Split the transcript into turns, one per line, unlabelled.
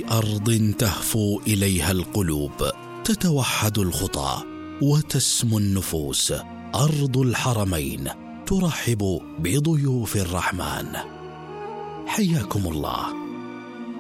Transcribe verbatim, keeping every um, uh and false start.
أرض تهفو إليها القلوب، تتوحد الخطى وتسمو النفوس. أرض الحرمين ترحب بضيوف الرحمن. حياكم الله.